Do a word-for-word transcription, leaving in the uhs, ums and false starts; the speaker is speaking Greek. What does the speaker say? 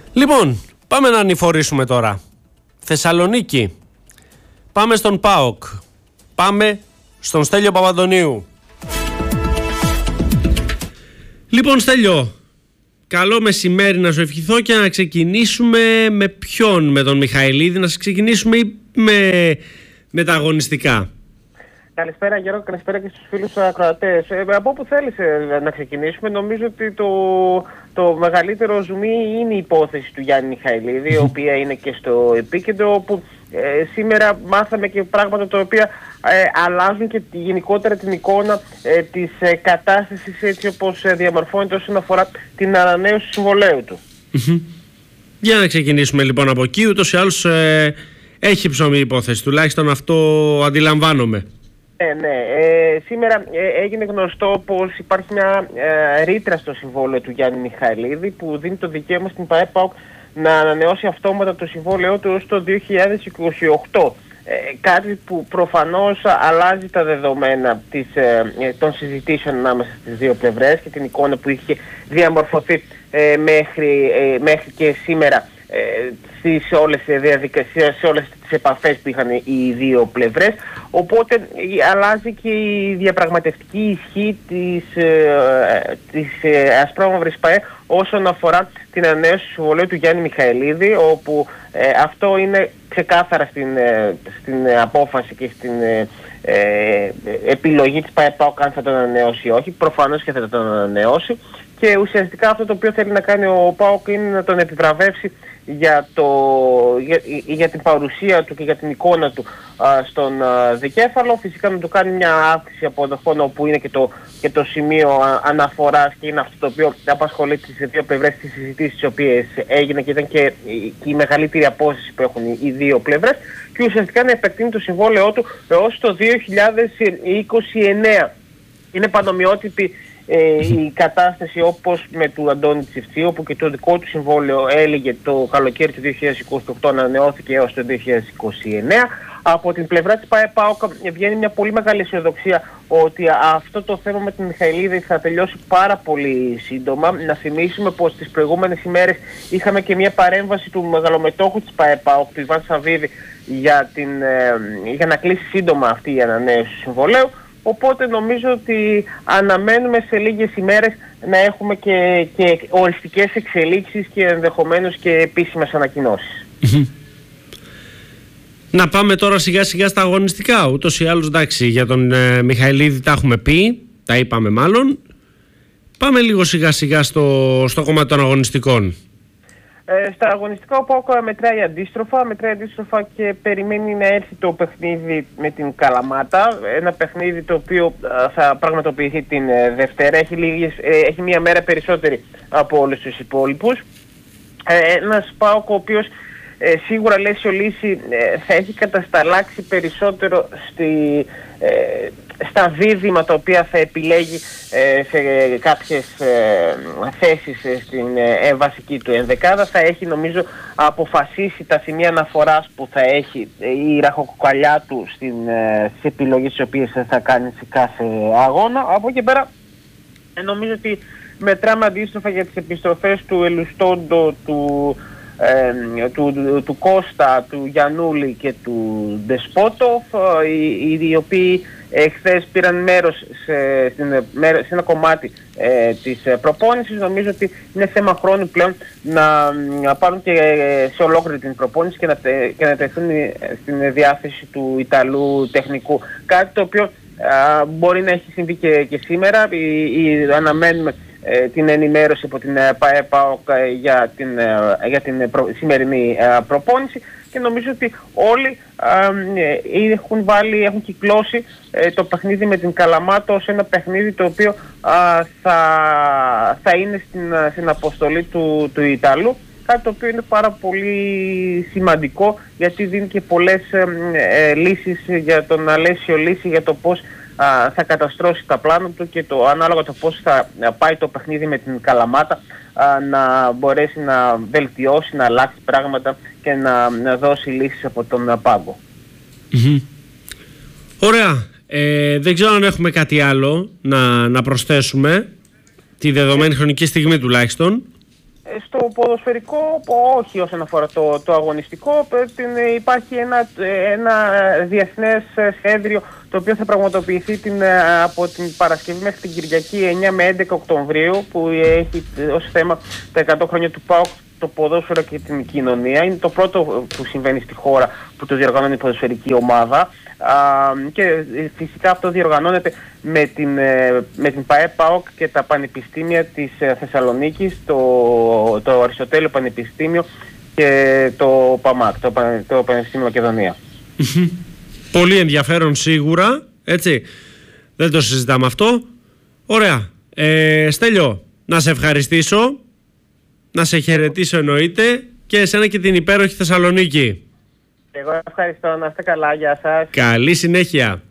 Λοιπόν, πάμε να ανηφορήσουμε τώρα. Θεσσαλονίκη. Πάμε στον ΠΑΟΚ. Πάμε στον Στέλιο Παπαντονίου. Λοιπόν, Στέλιο, καλό μεσημέρι να σου ευχηθώ και να ξεκινήσουμε με ποιον, με τον Μιχαηλίδη, να ξεκινήσουμε με, με τα αγωνιστικά. Καλησπέρα Γιώργο, καλησπέρα και στους φίλους ακροατές. Ε, από όπου θέλεις ε, να ξεκινήσουμε, νομίζω ότι το, το μεγαλύτερο ζουμί είναι η υπόθεση του Γιάννη Μιχαηλίδη, η οποία είναι και στο επίκεντρο, όπου ε, σήμερα μάθαμε και πράγματα τα οποία ε, αλλάζουν και τη, γενικότερα την εικόνα ε, της ε, κατάστασης έτσι όπως ε, διαμορφώνεται όσον αφορά την ανανέωση του συμβολαίου του. Mm-hmm. Για να ξεκινήσουμε λοιπόν από εκεί, ούτως ή άλλως ε, έχει ψωμί η υπόθεση, τουλάχιστον αυτό αντιλαμβάνομαι. Ε, ναι, ε, σήμερα ε, έγινε γνωστό πως υπάρχει μια ε, ρήτρα στο συμβόλαιο του Γιάννη Μιχαηλίδη που δίνει το δικαίωμα στην ΠΑΕΠΑΟΚ να ανανεώσει αυτόματα το συμβόλαιό του ως το δύο χιλιάδες είκοσι οκτώ. Ε, κάτι που προφανώς αλλάζει τα δεδομένα της, ε, των συζητήσεων ανάμεσα στις δύο πλευρές και την εικόνα που είχε διαμορφωθεί ε, μέχρι, ε, μέχρι και σήμερα ε, στις όλες τις διαδικασίες, σε όλες τις επαφές που είχαν οι δύο πλευρές. Οπότε αλλάζει και η διαπραγματευτική ισχύ της, ε, της ε, ασπρόμαυρης ΠΑΕ όσον αφορά την ανανέωση του συμβολαίου του Γιάννη Μιχαηλίδη, όπου ε, αυτό είναι ξεκάθαρα στην, ε, στην απόφαση και στην ε, ε, επιλογή της ΠΑΕΠΑΟΚ αν θα τον ανανεώσει ή όχι. Προφανώς και θα τον ανανεώσει, και ουσιαστικά αυτό το οποίο θέλει να κάνει ο ΠΑΟΚ είναι να τον επιβραβεύσει για, το, για, για την παρουσία του και για την εικόνα του α, στον α, δικέφαλο. Φυσικά να του κάνει μια αύξηση αποδοχών, όπου είναι και το, και το σημείο α, αναφοράς, και είναι αυτό το οποίο απασχολεί τις δύο πλευρές στις συζητήσεις τις οποίες έγινε και ήταν και, και η μεγαλύτερη απόσταση που έχουν οι δύο πλευρές, και ουσιαστικά να επεκτείνει το συμβόλαιό του έως το δύο χιλιάδες είκοσι εννέα. Είναι πανομοιότυπη Ε, η κατάσταση όπως με του Αντώνη Τσιφτσίου, όπου και το δικό του συμβόλαιο έλεγε το καλοκαίρι του δύο χιλιάδες είκοσι οκτώ, ανανεώθηκε έως το δύο χιλιάδες είκοσι εννέα. Από την πλευρά της ΠΑΕΠΑΟΚ βγαίνει μια πολύ μεγάλη αισιοδοξία ότι αυτό το θέμα με την Μιχαηλίδη θα τελειώσει πάρα πολύ σύντομα. Να θυμίσουμε πως τις προηγούμενες ημέρες είχαμε και μια παρέμβαση του μεγαλομετόχου της ΠΑΕΠΑΟΚ, του Ιβάν Σαββίδη, για, την, ε, για να κλείσει σύντομα αυτή η ανανέωση του συμβολαίου. Οπότε νομίζω ότι αναμένουμε σε λίγες ημέρες να έχουμε και, και οριστικές εξελίξεις και ενδεχομένως και επίσημες ανακοινώσεις. Να πάμε τώρα σιγά σιγά στα αγωνιστικά. Ούτως ή άλλως, εντάξει, για τον ε, Μιχαηλίδη τα έχουμε πει, τα είπαμε μάλλον. Πάμε λίγο σιγά σιγά στο, στο κομμάτι των αγωνιστικών. Ε, στα αγωνιστικά ο ΠΑΟΚ μετράει αντίστροφα, μετράει αντίστροφα και περιμένει να έρθει το παιχνίδι με την Καλαμάτα. Ένα παιχνίδι το οποίο α, θα πραγματοποιηθεί την ε, Δευτέρα. Έχει, λίγες, ε, έχει μία μέρα περισσότερη από όλους τους υπόλοιπους. Ε, ένας ΠΑΟΚ ο οποίος ε, σίγουρα Λέσιο Λύση ε, θα έχει κατασταλάξει περισσότερο στη, ε, στα δίδυμα τα οποία θα επιλέγει ε, σε κάποιες ε, θέσεις ε, στην ε, βασική του ενδεκάδα. Θα έχει νομίζω αποφασίσει τα σημεία αναφοράς που θα έχει ε, η ραχοκοκαλιά του στην, ε, στις επιλογές τις οποίες θα κάνει σε κάθε αγώνα. Από εκεί πέρα ε, νομίζω ότι μετράμε αντίστροφα για τις επιστροφές του Ελουστόντο, του Ε, του, του, του Κώστα, του Γιαννούλη και του Ντεσπότοφ, οι, οι, οι οποίοι εχθές πήραν μέρος σε, στην, σε ένα κομμάτι ε, της προπόνησης. Νομίζω ότι είναι θέμα χρόνου πλέον να, να πάρουν και σε ολόκληρη την προπόνηση και να, και να τεθούν στην διάθεση του Ιταλού τεχνικού. Κάτι το οποίο α, μπορεί να έχει συμβεί και, και σήμερα. Ή, ή, αναμένουμε ε, την ενημέρωση από την ΠΑΕΠΑΟΚ για την, για την προ, σημερινή ε, προπόνηση, και νομίζω ότι όλοι ε, έχουν, βάλει, έχουν κυκλώσει ε, το παιχνίδι με την Καλαμάτα ως ένα παιχνίδι το οποίο ε, θα, θα είναι στην, στην αποστολή του, του Ιταλού, κάτι το οποίο είναι πάρα πολύ σημαντικό, γιατί δίνει και πολλές ε, ε, λύσεις για τον Αλέσιο Λύση για το πώς α, θα καταστρώσει τα πλάνα του, και το ανάλογα το πώς θα πάει το παιχνίδι με την Καλαμάτα α, να μπορέσει να βελτιώσει, να αλλάξει πράγματα και να, να δώσει λύσεις από τον πάγκο. Mm-hmm. Ωραία. Ε, δεν ξέρω αν έχουμε κάτι άλλο να, να προσθέσουμε τη δεδομένη χρονική στιγμή τουλάχιστον. Στο ποδοσφαιρικό όχι όσον αφορά το, το αγωνιστικό. Την, υπάρχει ένα, ένα διεθνές σχέδιο το οποίο θα πραγματοποιηθεί την, από την Παρασκευή μέχρι την Κυριακή εννιά με έντεκα Οκτωβρίου, που έχει ως θέμα τα εκατό χρόνια του ΠΑΟΚ, το ποδόσφαιρο και την κοινωνία. Είναι το πρώτο που συμβαίνει στη χώρα που το διοργανώνει η ποδοσφαιρική ομάδα. Α, και φυσικά αυτό διοργανώνεται με την, με την ΠΑΕ ΠΑΟΚ και τα πανεπιστήμια της Θεσσαλονίκης, το, το Αριστοτέλειο Πανεπιστήμιο και το ΠΑΜΑΚ, το, το Πανεπιστήμιο Μακεδονία. Πολύ ενδιαφέρον σίγουρα, έτσι, δεν το συζητάμε αυτό. Ωραία. ε, Στέλιο, να σε ευχαριστήσω, να σε χαιρετήσω εννοείται, και εσένα και την υπέροχη Θεσσαλονίκη. Εγώ ευχαριστώ, να είστε καλά, γεια σας. Καλή συνέχεια.